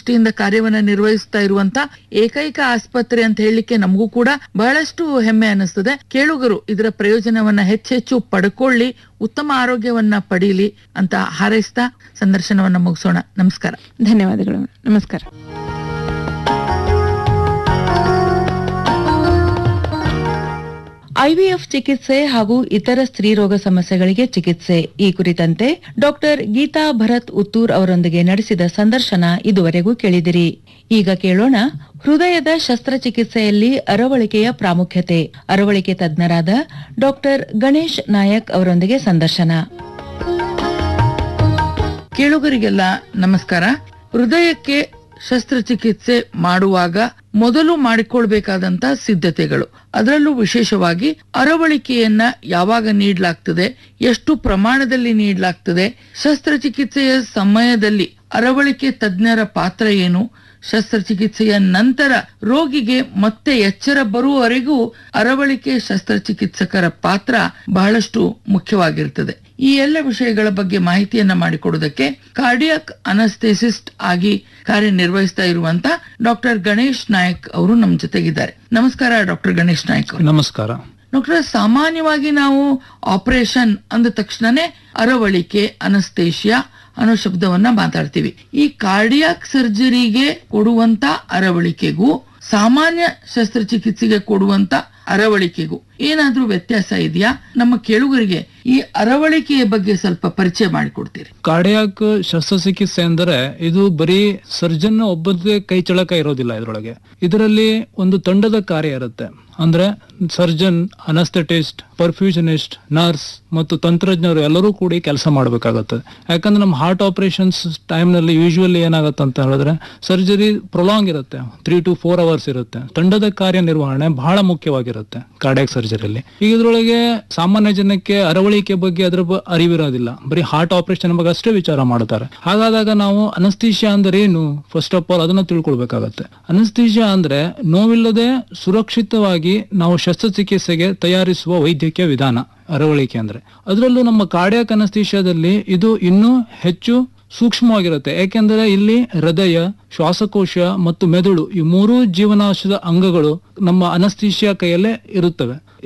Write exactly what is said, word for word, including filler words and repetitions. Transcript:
ದೃಷ್ಟಿಯಿಂದ ಕಾರ್ಯವನ್ನ ನಿರ್ವಹಿಸ್ತಾ ಇರುವಂತ ಏಕೈಕ ಆಸ್ಪತ್ರೆ ಅಂತ ಹೇಳಲಿಕ್ಕೆ ನಮಗೂ ಕೂಡ ಬಹಳಷ್ಟು ಹೆಮ್ಮೆ ಅನಿಸ್ತದೆ. ಕೇಳುಗರು ಇದರ ಪ್ರಯೋಜನವನ್ನ ಹೆಚ್ಚೆಚ್ಚು ಪಡ್ಕೊಳ್ಳಿ, ಉತ್ತಮ ಆರೋಗ್ಯವನ್ನ ಪಡೀಲಿ ಅಂತ ಹಾರೈಸ್ತಾ ಸಂದರ್ಶನವನ್ನ ಮುಗಿಸೋಣ. ನಮಸ್ಕಾರ. ಧನ್ಯವಾದಗಳು. ನಮಸ್ಕಾರ. ಐವಿಎಫ್ ಚಿಕಿತ್ಸೆ ಹಾಗೂ ಇತರ ಸ್ತ್ರೀರೋಗ ಸಮಸ್ಯೆಗಳಿಗೆ ಚಿಕಿತ್ಸೆ ಈ ಕುರಿತಂತೆ ಡಾಕ್ಟರ್ ಗೀತಾ ಭರತ್ ಉತ್ತೂರ್ ಅವರೊಂದಿಗೆ ನಡೆಸಿದ ಸಂದರ್ಶನ ಇದುವರೆಗೂ ಕೇಳಿದಿರಿ. ಈಗ ಕೇಳೋಣ ಹೃದಯದ ಶಸ್ತ್ರಚಿಕಿತ್ಸೆಯಲ್ಲಿ ಅರವಳಿಕೆಯ ಪ್ರಾಮುಖ್ಯತೆ. ಅರವಳಿಕೆ ತಜ್ಞರಾದ ಡಾಕ್ಟರ್ ಗಣೇಶ್ ನಾಯಕ್ ಅವರೊಂದಿಗೆ ಸಂದರ್ಶನ. ಕೇಳುಗರಿಗೆಲ್ಲ ನಮಸ್ಕಾರ. ಹೃದಯಕ್ಕೆ ಶಸ್ತ್ರಚಿಕಿತ್ಸೆ ಮಾಡುವಾಗ ಮೊದಲು ಮಾಡಿಕೊಳ್ಬೇಕಾದಂತ ಸಿದ್ಧತೆಗಳು, ಅದರಲ್ಲೂ ವಿಶೇಷವಾಗಿ ಅರವಳಿಕೆಯನ್ನ ಯಾವಾಗ ನೀಡಲಾಗ್ತದೆ, ಎಷ್ಟು ಪ್ರಮಾಣದಲ್ಲಿ ನೀಡಲಾಗ್ತದೆ, ಶಸ್ತ್ರಚಿಕಿತ್ಸೆಯ ಸಮಯದಲ್ಲಿ ಅರವಳಿಕೆ ತಜ್ಞರ ಪಾತ್ರ ಏನು, ಶಸ್ತ್ರಚಿಕಿತ್ಸೆಯ ನಂತರ ರೋಗಿಗೆ ಮತ್ತೆ ಎಚ್ಚರ ಬರುವವರೆಗೂ ಅರವಳಿಕೆ ಶಸ್ತ್ರಚಿಕಿತ್ಸಕರ ಪಾತ್ರ ಬಹಳಷ್ಟು ಮುಖ್ಯವಾಗಿರ್ತದೆ. ಈ ಎಲ್ಲ ವಿಷಯಗಳ ಬಗ್ಗೆ ಮಾಹಿತಿಯನ್ನ ಮಾಡಿಕೊಡೋದಕ್ಕೆ ಕಾರ್ಡಿಯಾಕ್ ಅನಸ್ಥೆಸಿಸ್ಟ್ ಆಗಿ ಕಾರ್ಯನಿರ್ವಹಿಸ್ತಾ ಇರುವಂತ ಡಾಕ್ಟರ್ ಗಣೇಶ್ ನಾಯಕ್ ಅವರು ನಮ್ಮ ಜೊತೆಗಿದ್ದಾರೆ. ನಮಸ್ಕಾರ ಡಾಕ್ಟರ್ ಗಣೇಶ್ ನಾಯಕ್. ನಮಸ್ಕಾರ ಡಾಕ್ಟರ್. ಸಾಮಾನ್ಯವಾಗಿ ನಾವು ಆಪರೇಷನ್ ಅಂದ ತಕ್ಷಣನೇ ಅರವಳಿಕೆ ಅನಸ್ತೇಷಿಯಾ ಅನ್ನೋ ಶಬ್ದವನ್ನ ಮಾತಾಡ್ತೀವಿ. ಈ ಕಾರ್ಡಿಯಾಕ್ ಸರ್ಜರಿಗೆ ಕೊಡುವಂತ ಅರವಳಿಕೆಗೂ ಸಾಮಾನ್ಯ ಶಸ್ತ್ರಚಿಕಿತ್ಸೆಗೆ ಕೊಡುವಂತ ಅರವಳಿಕೆಗೂ ಏನಾದ್ರೂ ವ್ಯತ್ಯಾಸ ಇದೆಯಾ? ನಮ್ಮ ಕೇಳುಗರಿಗೆ ಈ ಅರವಳಿಕೆಯ ಬಗ್ಗೆ ಸ್ವಲ್ಪ ಪರಿಚಯ ಮಾಡಿಕೊಡ್ತೀರಿ? ಕಾರ್ಡಿಯಾಕ್ ಶಸ್ತ್ರಚಿಕಿತ್ಸೆ ಅಂದರೆ ಇದು ಬರೀ ಸರ್ಜನ್ ಒಬ್ಬದೇ ಕೈ ಚಳಕ ಇರೋದಿಲ್ಲ. ಇದರೊಳಗೆ ಇದರಲ್ಲಿ ಒಂದು ತಂಡದ ಕಾರ್ಯ ಇರುತ್ತೆ. ಅಂದ್ರೆ ಸರ್ಜನ್, ಅನಸ್ಥೆಟಿಸ್ಟ್, ಪರ್ಫ್ಯೂಷನಿಸ್ಟ್, ನರ್ಸ್ ಮತ್ತು ತಂತ್ರಜ್ಞರು ಎಲ್ಲರೂ ಕೂಡಿ ಕೆಲಸ ಮಾಡಬೇಕಾಗತ್ತೆ. ಯಾಕಂದ್ರೆ ನಮ್ಮ ಹಾರ್ಟ್ ಆಪರೇಷನ್ಸ್ ಟೈಮ್ ನಲ್ಲಿ ಯೂಶುವಲಿ ಏನಾಗುತ್ತೆ ಅಂತ ಹೇಳಿದ್ರೆ ಸರ್ಜರಿ ಪ್ರೊಲಾಂಗ್ ಇರುತ್ತೆ, ತ್ರೀ ಟು ಫೋರ್ ಅವರ್ಸ್ ಇರುತ್ತೆ. ತಂಡದ ಕಾರ್ಯ ನಿರ್ವಹಣೆ ಬಹಳ ಮುಖ್ಯವಾಗಿರುತ್ತೆ ಕಾರ್ಡಿಯಾಕ್ ಸರ್ಜರಿಯಲ್ಲಿ. ಈಗ ಇದ್ರೊಳಗೆ ಸಾಮಾನ್ಯ ಜನಕ್ಕೆ ಅರವಳಿಕೆ ಬಗ್ಗೆ ಅದ್ರ ಅರಿವಿರೋದಿಲ್ಲ, ಬರೀ ಹಾರ್ಟ್ ಆಪರೇಷನ್ ಬಗ್ಗೆ ಅಷ್ಟೇ ವಿಚಾರ ಮಾಡ್ತಾರೆ. ಹಾಗಾದಾಗ ನಾವು ಅನಸ್ಥೀಷಿಯಾ ಅಂದ್ರೆ ಏನು, ಫಸ್ಟ್ ಆಫ್ ಆಲ್ ಅದನ್ನ ತಿಳ್ಕೊಳ್ಬೇಕಾಗತ್ತೆ. ಅನಸ್ಥೀಷಿಯಾ ಅಂದ್ರೆ ನೋವಿಲ್ಲದೆ ಸುರಕ್ಷಿತವಾಗಿ ನಾವು ಶಸ್ತ್ರಚಿಕಿತ್ಸೆಗೆ ತಯಾರಿಸುವ ವೈದ್ಯಕೀಯ ವಿಧಾನ ಅರವಳಿಕೆ ಅಂದ್ರೆ. ಅದರಲ್ಲೂ ನಮ್ಮ ಕಾರ್ಡಿಯಾಕ್ ಅನಸ್ಥೀಷಿಯಾದಲ್ಲಿ ಇದು ಇನ್ನೂ ಹೆಚ್ಚು ಸೂಕ್ಷ್ಮವಾಗಿರುತ್ತೆ. ಯಾಕೆಂದ್ರೆ ಇಲ್ಲಿ ಹೃದಯ, ಶ್ವಾಸಕೋಶ ಮತ್ತು ಮೆದುಳು ಈ ಮೂರೂ ಜೀವನಾಂಶದ ಅಂಗಗಳು ನಮ್ಮ ಅನಸ್ಥೀಷಿಯಾ ಕೈಯಲ್ಲೇ ಇರುತ್ತವೆ.